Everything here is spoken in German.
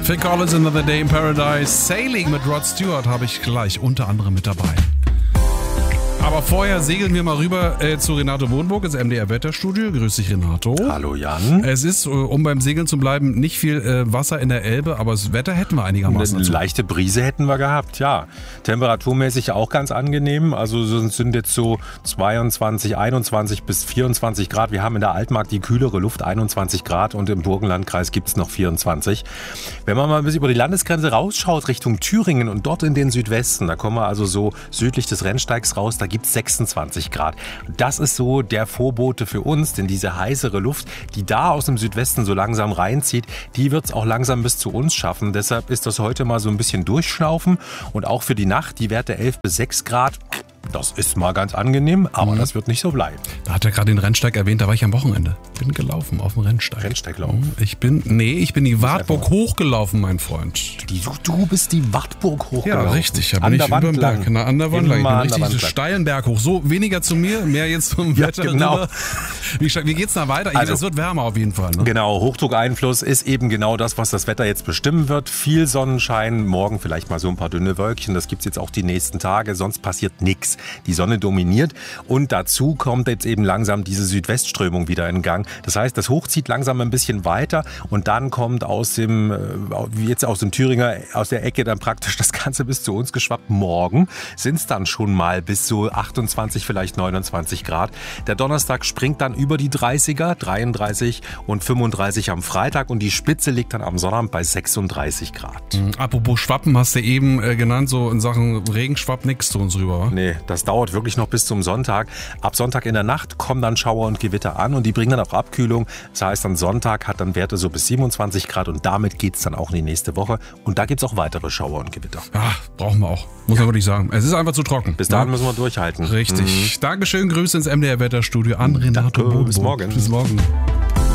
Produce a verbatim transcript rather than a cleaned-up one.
Phil Collins, Another Day in Paradise. Sailing mit Rod Stewart habe ich gleich unter anderem mit dabei. Aber vorher segeln wir mal rüber äh, zu Renato Wohnburg ins M D R-Wetterstudio. Grüß dich, Renato. Hallo, Jan. Es ist, um beim Segeln zu bleiben, nicht viel äh, Wasser in der Elbe, aber das Wetter hätten wir einigermaßen. Eine dazu. leichte Brise hätten wir gehabt, ja. Temperaturmäßig auch ganz angenehm. Also es sind jetzt so zweiundzwanzig, einundzwanzig bis vierundzwanzig Grad. Wir haben in der Altmark die kühlere Luft, einundzwanzig Grad, und im Burgenlandkreis gibt es noch vierundzwanzig. Wenn man mal ein bisschen über die Landesgrenze rausschaut, Richtung Thüringen und dort in den Südwesten, da kommen wir also so südlich des Rennsteigs raus, da gibt es sechsundzwanzig Grad. Das ist so der Vorbote für uns, denn diese heißere Luft, die da aus dem Südwesten so langsam reinzieht, die wird es auch langsam bis zu uns schaffen. Deshalb ist das heute mal so ein bisschen durchschnaufen, und auch für die Nacht die Werte elf bis sechs Grad. Das ist mal ganz angenehm, aber mhm. das wird nicht so bleiben. Da hat er gerade den Rennsteig erwähnt, da war ich am Wochenende. Bin gelaufen auf dem Rennsteig. Rennsteiglauf? Ich bin, nee, ich bin die Wartburg hochgelaufen, mein Freund. Die, du bist die Wartburg hochgelaufen? Ja, richtig. Da bin an ich der Wand über den Berg. Na, an der Wand lang. Ich bin richtig Wand so steilen Berg hoch. So, weniger zu mir, mehr jetzt zum ja, Wetter. Genau. Wie, wie geht's da weiter? Also, es wird wärmer auf jeden Fall. Ne? Genau, Hochdruckeinfluss ist eben genau das, was das Wetter jetzt bestimmen wird. Viel Sonnenschein, morgen vielleicht mal so ein paar dünne Wölkchen. Das gibt's jetzt auch die nächsten Tage, sonst passiert nichts. Die Sonne dominiert. Und dazu kommt jetzt eben langsam diese Südwestströmung wieder in Gang. Das heißt, das Hoch zieht langsam ein bisschen weiter, und dann kommt aus dem, wie jetzt aus dem Thüringer, aus der Ecke dann praktisch das Ganze bis zu uns geschwappt. Morgen sind es dann schon mal bis zu achtundzwanzig, vielleicht neunundzwanzig Grad. Der Donnerstag springt dann über die dreißiger, dreiunddreißig und fünfunddreißig am Freitag, und die Spitze liegt dann am Sonnabend bei sechsunddreißig Grad. Mhm. Apropos Schwappen, hast du eben äh, genannt, so in Sachen Regen schwappt nichts zu uns rüber, wa? Nee, das dauert wirklich noch bis zum Sonntag. Ab Sonntag in der Nacht kommen dann Schauer und Gewitter an, und die bringen dann auch Abkühlung. Das heißt, dann Sonntag hat dann Werte so bis siebenundzwanzig Grad, und damit geht es dann auch in die nächste Woche. Und da gibt es auch weitere Schauer und Gewitter. Ah, brauchen wir auch, muss man wirklich sagen. Es ist einfach zu trocken. Bis dahin, ja, müssen wir durchhalten. Richtig. Mhm. Dankeschön, Grüße ins M D R-Wetterstudio an Renato Danke, Wohnburg. bis morgen. Bis morgen.